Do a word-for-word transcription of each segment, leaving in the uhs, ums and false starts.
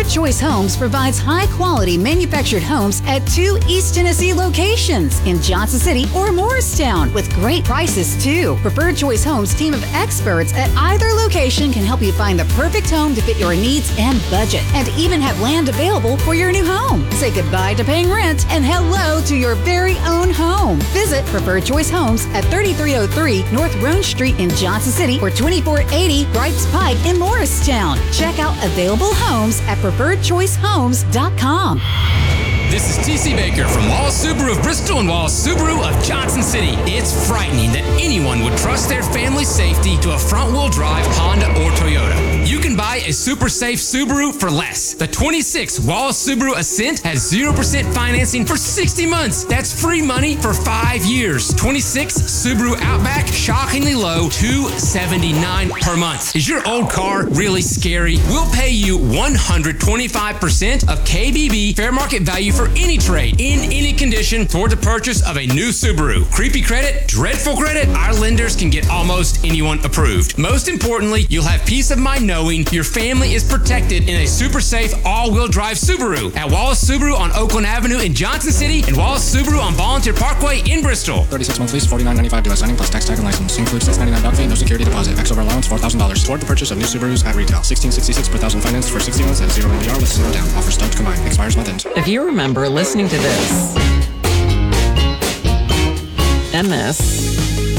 Choice Homes provides high-quality manufactured homes at two East Tennessee locations in Johnson City or Morristown with great prices, too. Preferred Choice Homes' team of experts at either location can help you find the perfect home to fit your needs and budget, and even have land available for your new home. Say goodbye to paying rent and hello to your very own home. Visit Preferred Choice Homes at thirty-three oh three North Roan Street in Johnson City or twenty-four eighty Wrights Pike in Morristown. Check out available homes at preferred choice homes dot com. This is T C Baker from Wallace Subaru of Bristol and Wallace Subaru of Johnson City. It's frightening that anyone would trust their family's safety to a front-wheel drive Honda or Toyota. You can buy a super safe Subaru for less. The twenty-six Wallace Subaru Ascent has zero percent financing for sixty months. That's free money for five years. twenty-six Subaru Outback, shockingly low, two hundred seventy-nine dollars per month. Is your old car really scary? We'll pay you one hundred twenty-five percent of K B B fair market value for any trade, in any condition, toward the purchase of a new Subaru. Creepy credit? Dreadful credit? Our lenders can get almost anyone approved. Most importantly, you'll have peace of mind knowing your family is protected in a super safe all-wheel drive Subaru. At Wallace Subaru on Oakland Avenue in Johnson City and Wallace Subaru on Volunteer Parkway in Bristol. thirty-six month lease, forty-nine ninety-five dealer signing plus tax tag and license. Includes six ninety-nine doc fee, no security deposit. Max over allowance four thousand dollars. Toward the purchase of new Subarus at retail. sixteen sixty-six per thousand financed for sixty months at zero A D R with zero down. Offers start to combine. Expires month end. If you remember listening to this and this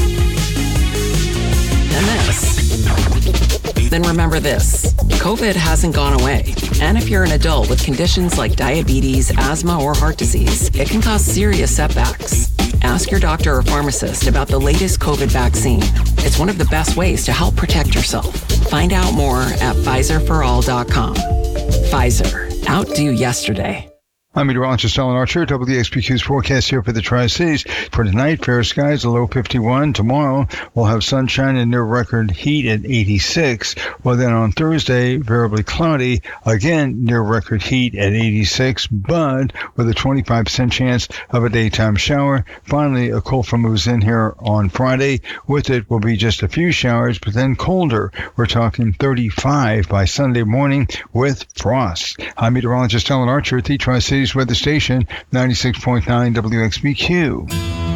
and this, then remember this. COVID hasn't gone away. And if you're an adult with conditions like diabetes, asthma, or heart disease, it can cause serious setbacks. Ask your doctor or pharmacist about the latest COVID vaccine. It's one of the best ways to help protect yourself. Find out more at Pfizer for all dot com. Pfizer. Outdo yesterday. I'm meteorologist Alan Archer, W X P Q's forecast here for the Tri-Cities. For tonight, fair skies, a low fifty-one. Tomorrow, we'll have sunshine and near record heat at eighty-six. Well, then on Thursday, variably cloudy, again near record heat at eighty-six, but with a twenty-five percent chance of a daytime shower. Finally, a cold front moves in here on Friday. With it will be just a few showers, but then colder. We're talking thirty-five by Sunday morning with frost. I'm meteorologist Alan Archer at the Tri-Cities Weather Station, ninety-six point nine W X B Q.